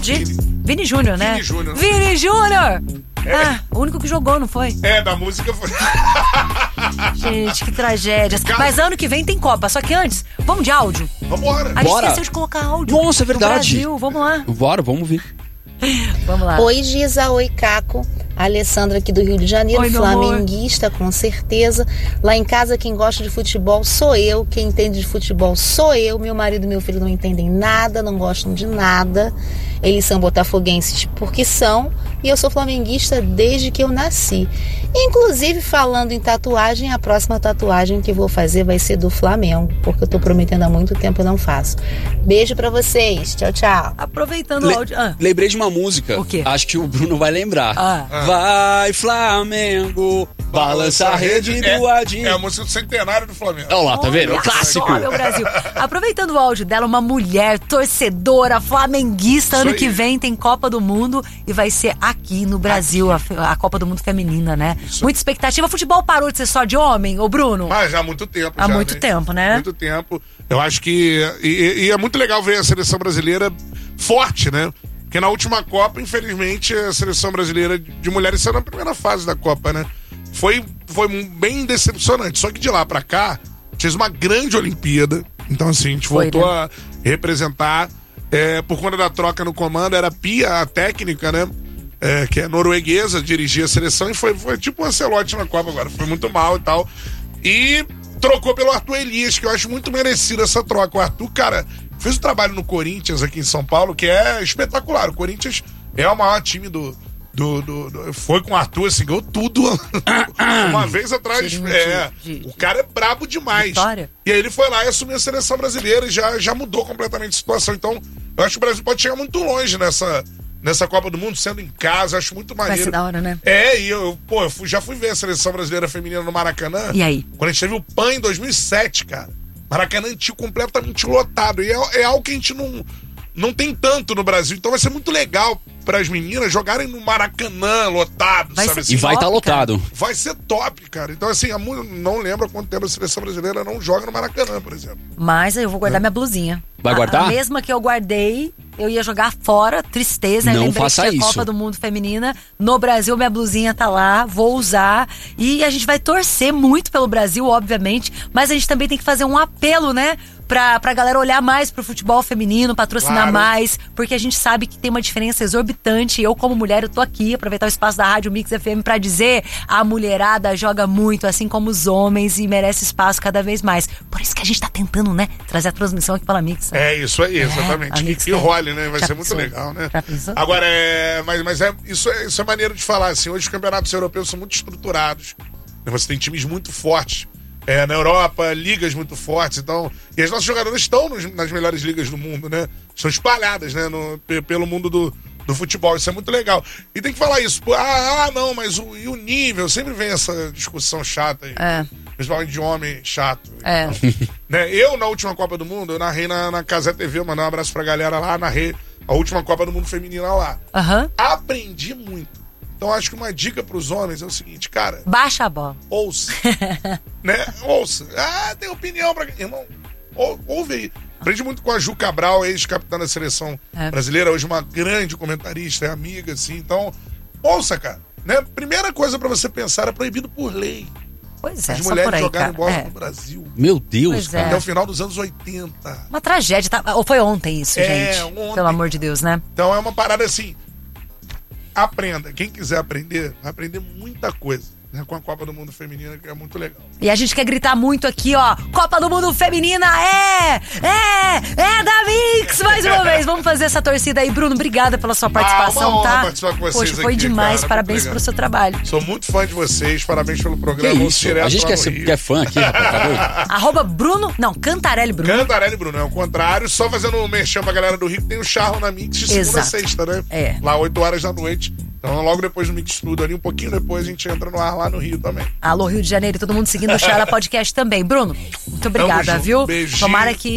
Vini Júnior, né? Vini Júnior! O único que jogou, não foi? Da música foi. Gente, que tragédia. Mas ano que vem tem Copa, só que antes, vamos de áudio. Vambora. A gente esqueceu de colocar áudio. Nossa, é verdade. Brasil, vamos lá. Bora, vamos ver. Vamos lá. Oi, Giza, oi, Caco. Alessandra aqui do Rio de Janeiro, Oi, flamenguista, com certeza. Lá em casa, quem gosta de futebol sou eu, quem entende de futebol sou eu. Meu marido e meu filho não entendem nada, não gostam de nada. Eles são botafoguenses porque são, e eu sou flamenguista desde que eu nasci. Inclusive, falando em tatuagem, a próxima tatuagem que vou fazer vai ser do Flamengo, porque eu tô prometendo há muito tempo e não faço. Beijo pra vocês, tchau, tchau. Aproveitando o áudio. Lembrei de uma música. O quê? Acho que o Bruno vai lembrar. Vai, Flamengo, balança a rede do Adinho. É a música do centenário do Flamengo. Olha lá, tá vendo? O clássico. Meu Brasil. Aproveitando o áudio dela, uma mulher torcedora, flamenguista. Ano que vem tem Copa do Mundo e vai ser aqui no Brasil, a Copa do Mundo feminina, né? Isso. Muita expectativa. O futebol parou de ser só de homem, ô Bruno? Já há muito tempo. Há muito tempo, né? Muito tempo. Eu acho que... E é muito legal ver a seleção brasileira forte, né? Porque na última Copa, infelizmente, a seleção brasileira de mulheres saiu na primeira fase da Copa, né? Foi bem decepcionante. Só que de lá pra cá, fez uma grande Olimpíada. Então, assim, a gente voltou a representar. Por conta da troca no comando, era a Pia, a técnica, né? Que é norueguesa, dirigia a seleção. E foi tipo um Ancelotti na Copa agora. Foi muito mal e tal. E trocou pelo Arthur Elias, que eu acho muito merecido essa troca. O Arthur, cara, fez um trabalho no Corinthians aqui em São Paulo, que é espetacular. O Corinthians é o maior time foi com o Arthur, assim, ganhou tudo uma vez atrás. O cara é brabo demais. Vitória. E aí ele foi lá e assumiu a seleção brasileira e já mudou completamente a situação. Então, eu acho que o Brasil pode chegar muito longe nessa Copa do Mundo, sendo em casa. Acho muito maneiro. Vai ser da hora, né? E eu já fui ver a seleção brasileira feminina no Maracanã. E aí? Quando a gente teve o PAN em 2007, cara. Maracanã antigo completamente lotado. E é algo que a gente não tem tanto no Brasil. Então vai ser muito legal para as meninas jogarem no Maracanã lotado, sabe assim? E vai estar lotado. Vai ser top, cara. Então, assim, não lembro há quanto tempo a seleção brasileira não joga no Maracanã, por exemplo. Mas eu vou guardar minha blusinha. Vai guardar? A mesma que eu guardei, eu ia jogar fora, tristeza. Não lembrei faça que tinha isso. Copa do Mundo Feminina. No Brasil, minha blusinha tá lá, vou usar. E a gente vai torcer muito pelo Brasil, obviamente. Mas a gente também tem que fazer um apelo, né? Pra galera olhar mais pro futebol feminino, patrocinar mais, porque a gente sabe que tem uma diferença exorbitante. Eu, como mulher, eu tô aqui, aproveitar o espaço da Rádio Mix FM pra dizer: a mulherada joga muito, assim como os homens, e merece espaço cada vez mais. Por isso que a gente tá tentando, né, trazer a transmissão aqui pela Mix. É isso aí, exatamente. Mix que role, né? Vai ser muito pensou? legal, né? Já pensou? Agora, isso é maneiro de falar, assim. Hoje os campeonatos europeus são muito estruturados. Você tem times muito fortes. Na Europa, ligas muito fortes, então... E as nossas jogadoras estão nas melhores ligas do mundo, né? Estão espalhadas, né? Pelo mundo do futebol. Isso é muito legal. E tem que falar isso. Não, mas o nível? Sempre vem essa discussão chata aí. Principalmente de homem chato. Né? Eu, na última Copa do Mundo, eu narrei na Casé TV, mandar um abraço pra galera lá, narrei a última Copa do Mundo feminina lá. Aprendi muito. Então acho que uma dica pros homens é o seguinte, cara... Baixa a bola. Ouça. Né? Ouça. Tem opinião pra... Irmão, ouve aí. Aprendi muito com a Ju Cabral, ex-capitã da seleção brasileira, hoje uma grande comentarista, amiga, assim. Então, ouça, cara. Né? Primeira coisa pra você pensar, é proibido por lei. Pois é, as mulheres aí, jogarem cara. bola no Brasil. Meu Deus, Pois cara. Até o final dos anos 80. Uma tragédia, tá? Ou foi ontem isso, gente? Ontem. Pelo amor de Deus, né? Então é uma parada assim... Aprenda. Quem quiser aprender, vai aprender muita coisa, né, com a Copa do Mundo Feminina, que é muito legal. E a gente quer gritar muito aqui, ó. Copa do Mundo Feminina é da Mix, mais uma vez. Vamos fazer essa torcida aí. Bruno, obrigada pela sua participação, uma honra tá? participar com vocês. Poxa, foi aqui, demais. cara, Parabéns pelo seu trabalho. Sou muito fã de vocês, parabéns pelo Que programa. isso? A gente quer fã aqui, rapaz. @ Bruno, não, Cantarelli Bruno. Cantarelli Bruno, é o contrário, só fazendo um merchan pra galera do Rio, que tem o Charro na Mix de segunda a sexta, né? Lá 8 horas da noite. Então logo depois do Mix Tudo ali, um pouquinho depois a gente entra no ar lá no Rio também. Alô, Rio de Janeiro, todo mundo seguindo o Charla Podcast também. Bruno, muito obrigada, viu? Beijinho. Tomara que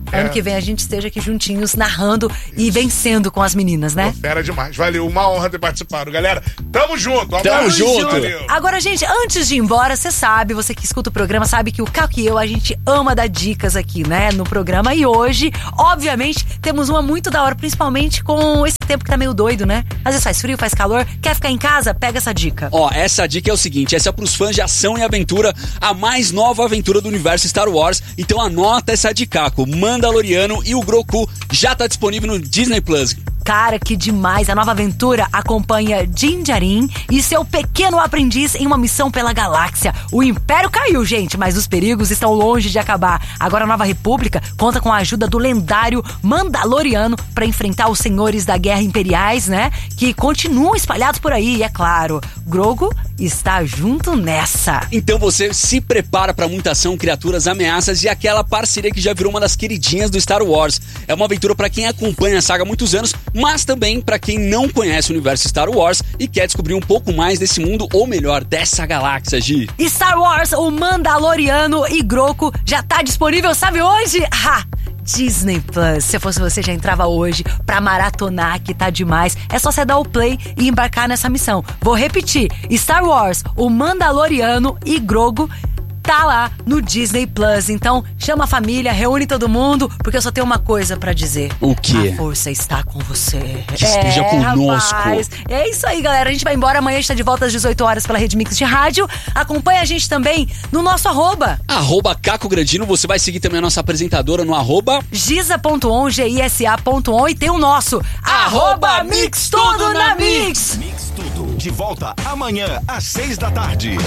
ano que vem a gente esteja aqui juntinhos, narrando e vencendo com as meninas, né? Fera demais. Valeu, uma honra ter participado, galera. Tamo junto. Tamo junto. Valeu. Agora, gente, antes de ir embora, você sabe, você que escuta o programa, sabe que o Caco e eu, a gente ama dar dicas aqui, né, no programa. E hoje, obviamente, temos uma muito da hora, principalmente com esse tempo que tá meio doido, né? Às vezes faz frio, faz calor. Quer ficar em casa? Pega essa dica. Ó, essa dica é o seguinte, essa é pros fãs de ação e aventura, a mais nova aventura do universo Star Wars. Então anota essa de Caco, Mandaloriano e o Grogu já tá disponível no Disney Plus. Cara, que demais! A nova aventura acompanha Din Djarin e seu pequeno aprendiz em uma missão pela galáxia. O Império caiu, gente, mas os perigos estão longe de acabar. Agora a Nova República conta com a ajuda do lendário Mandaloriano para enfrentar os senhores da Guerra Imperiais, né? Que continuam espalhados por aí. E é claro, Grogu está junto nessa. Então você se prepara para muita ação, criaturas, ameaças e aquela parceria que já virou uma das queridinhas do Star Wars. É uma aventura para quem acompanha a saga há muitos anos, mas também para quem não conhece o universo Star Wars e quer descobrir um pouco mais desse mundo, ou melhor, dessa galáxia, Gi. Star Wars, o Mandaloriano e Grogu já tá disponível, sabe onde? Disney Plus. Se eu fosse você, já entrava hoje pra maratonar, que tá demais. É só você dar o play e embarcar nessa missão. Vou repetir, Star Wars, o Mandaloriano e Grogu tá lá no Disney Plus. Então, chama a família, reúne todo mundo, porque eu só tenho uma coisa pra dizer. O quê? A força está com você. Que esteja conosco. Rapaz. É isso aí, galera. A gente vai embora. Amanhã a gente tá de volta às 18 horas pela Rede Mix de Rádio. Acompanha a gente também no nosso arroba. Caco Grandino. Você vai seguir também a nossa apresentadora no arroba Gisa.on, Gisa.on, e tem o nosso arroba Mix Tudo na Mix. Mix Tudo, de volta amanhã às 6 da tarde.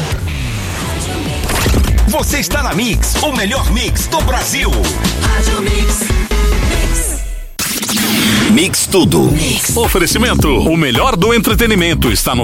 Você está na Mix, o melhor mix do Brasil. Mix Tudo. Oferecimento, o melhor do entretenimento está no